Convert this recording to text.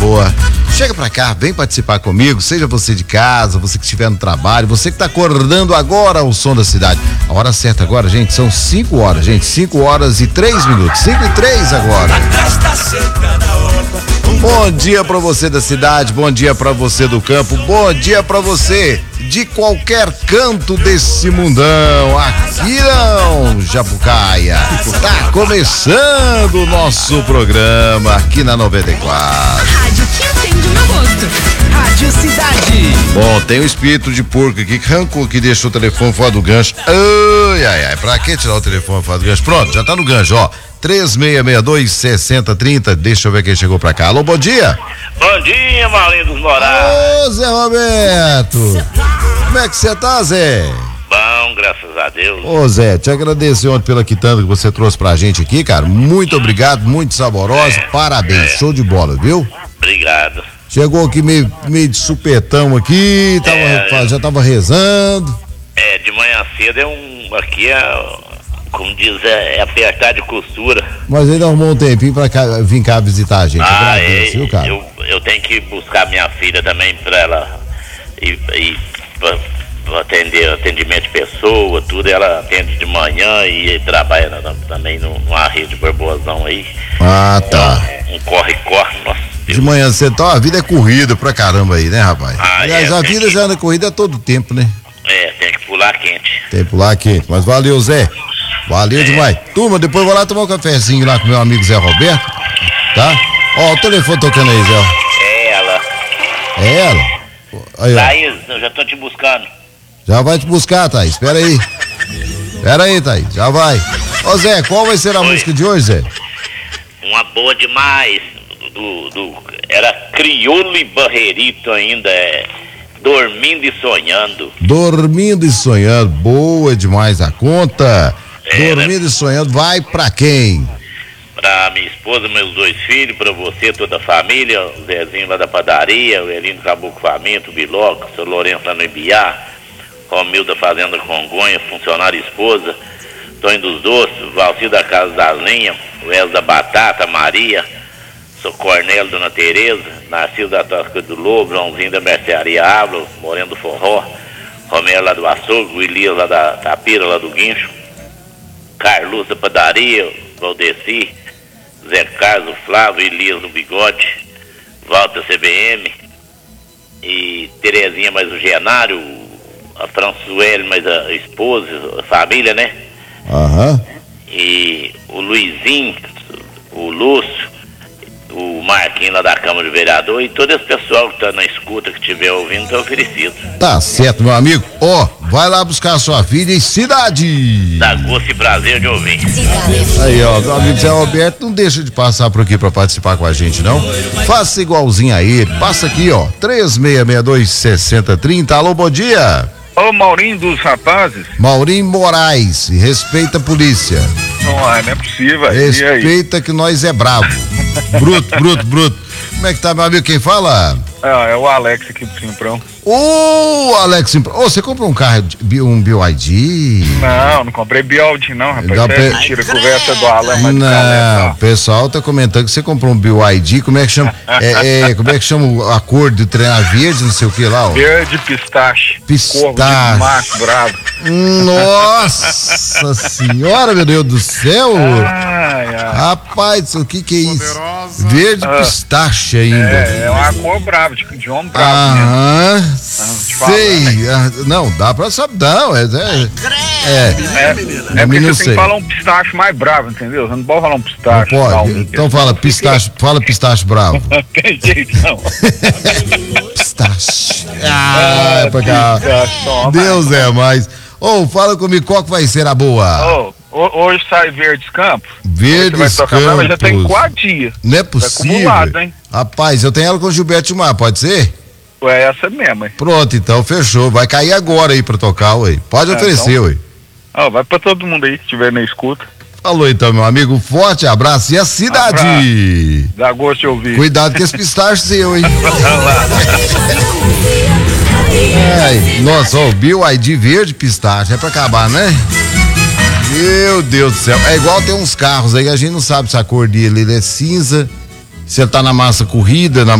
boa. Chega pra cá, vem participar comigo, seja você de casa, você que estiver no trabalho, você que tá acordando agora ao som da cidade. A hora certa agora, gente, são 5 horas, gente, 5 horas e 3 minutos, 5 e 3 agora. Bom dia pra você da cidade, bom dia pra você do campo, bom dia pra você de qualquer canto desse mundão. Aqui não, Japucaia. Tá começando o nosso programa aqui na 94. Rádio que atende o meu gosto. Rádio Cidade. Bom, tem um espírito de porco aqui que arrancou, que deixou o telefone fora do gancho. Ai, pra que tirar o telefone fora do gancho? Pronto, já tá no gancho, ó. 3662-6030. Deixa eu ver quem chegou pra cá. Alô, bom dia. Bom dia, Maurinho dos Moraes. Ô, Zé Roberto. Como é que você tá, Zé? Bom, graças a Deus. Ô, Zé, te agradeço ontem pela quitanda que você trouxe pra gente aqui, cara. Muito obrigado, muito saborosa. Parabéns, show de bola, viu? Obrigado. Chegou aqui meio de supetão aqui, já tava rezando. De manhã cedo como diz, apertar de costura. Mas ainda arrumou um tempinho pra vir cá visitar a gente. Agradeço, viu, cara? Eu tenho que buscar minha filha também pra ela ir pra atendimento de pessoa, tudo. Ela atende de manhã e trabalha também numa rede Barbosão aí. Ah, tá. Um corre-corre, nossa. De manhã cedo, então a vida é corrida pra caramba aí, né, rapaz? Aliás, a vida já anda corrida todo tempo, né? Tem que pular quente. Tem que pular quente, mas valeu, Zé. Valeu demais. Turma, depois eu vou lá tomar um cafezinho lá com meu amigo Zé Roberto, tá? Ó, o telefone tocando aí, Zé. É ela. É ela? Aí, ó. Thaís, eu já tô te buscando. Já vai te buscar, Thaís, espera aí. Espera aí, Thaís, já vai. Ô, Zé, qual vai ser a música de hoje, Zé? Uma boa demais. Era Crioulo e Barreirito ainda, Dormindo e Sonhando. Dormindo e Sonhando, boa demais a conta. Dormindo e Sonhando, vai pra quem? Pra minha esposa, meus 2 filhos, pra você, toda a família, o Zezinho lá da padaria, o Elino Caboclo Faminto, o Biloco, o seu Lourenço lá no Ibiá, Romil da Fazenda Congonha, funcionário e esposa, Tonho dos Doces, Valci da Casa das Linhas, o Elzo da Batata, Maria, Sou Cornélio, Dona Tereza, Narciso da Tosca do Lobo, Joãozinho da Mercearia Ávila, Moreno do Forró, Romero lá do Açougue, o Elias lá da Tapira, lá do Guincho, Carlos da Padaria, Valdeci, Zé Carlos, Flávio, Elias do Bigode, Walter CBM, e Terezinha mais o Genário, a Françoele mais a esposa, a família, né? Aham. E o Luizinho, o Lúcio, o Marquinhos lá da Câmara de Vereador e todo esse pessoal que tá na escuta, que estiver ouvindo, tá oferecido. Tá certo, meu amigo. Ó, vai lá buscar a sua filha em Cidade. Dá gosto e prazer de ouvir. Aí, ó, meu amigo Zé Roberto, não deixa de passar por aqui pra participar com a gente, não. Faça igualzinho a ele. Passa aqui, ó, 3662-6030. Alô, bom dia. Ô, Maurinho dos rapazes. Maurinho Moraes, respeita a polícia. Não é possível. Respeita que nós é bravo. Bruto. Como é que tá, meu amigo? Quem fala? É o Alex aqui do Simprão. Ô, Alex, você comprou um carro, um BYD? Não comprei BYD não, rapaz. Tira a conversa do Alan. Não, o pessoal tá comentando que você comprou um BYD, como é que chama? Como é que chama a cor do trem? Verde, não sei o que lá, ó. Verde pistache. Corvo de macho bravo. Nossa senhora, meu Deus do céu. Rapaz, o que é isso? Poderosa. Verde pistache ainda. É uma cor brava, de homem bravo. Sei. Não, dá pra saber. Não, porque você tem que falar um pistache mais bravo, entendeu? Você não pode falar um pistache. Não pode. Então fala pistache bravo. Não tem jeito, não. Pistache. É pra cá. Deus é mais. Fala comigo, qual que vai ser a boa? Hoje sai Verdes Campos. Verdes Campos. Mas já tem 4 dias. Não é possível. Tá acumulado, hein? Rapaz, eu tenho ela com o Gilberto Mar, pode ser? É essa mesmo, hein? Pronto, então fechou. Vai cair agora aí pra tocar, ué. Pode oferecer, ué. Vai pra todo mundo aí que estiver na escuta. Falou então, meu amigo. Forte abraço. E a cidade? Dá gosto de ouvir. Cuidado com esse pistache seu, hein? Nossa, o BYD verde pistache. É pra acabar, né? Meu Deus do céu. É igual tem uns carros aí, a gente não sabe se a cor dele é cinza, se ele tá na massa corrida, na